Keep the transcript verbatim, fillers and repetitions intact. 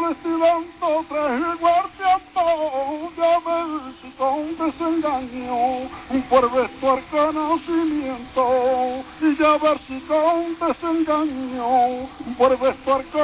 destilando tres y guardiando, ya ves si con desengaño, por vestuar conocimiento, y ya ver si con desengaño, por vestuar